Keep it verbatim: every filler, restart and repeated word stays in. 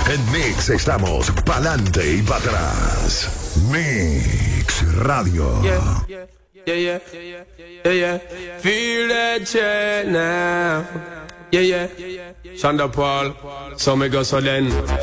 En Mix estamos pa'lante y para atrás. Mix Radio. Yeah, yeah, yeah, yeah, yeah, yeah, yeah. Feel that shit now. Yeah, yeah. Shonda Paul, so me go so then.